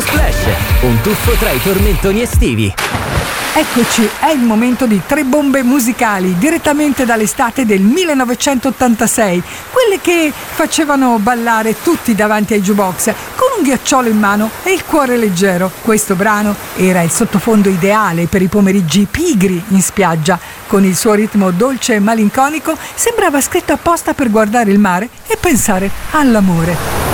Splash, un tuffo tra i tormentoni estivi. Eccoci, è il momento di tre bombe musicali direttamente dall'estate del 1986, quelle che facevano ballare tutti davanti ai jukebox con un ghiacciolo in mano e il cuore leggero. Questo brano era il sottofondo ideale per i pomeriggi pigri in spiaggia. Con il suo ritmo dolce e malinconico sembrava scritto apposta per guardare il mare e pensare all'amore.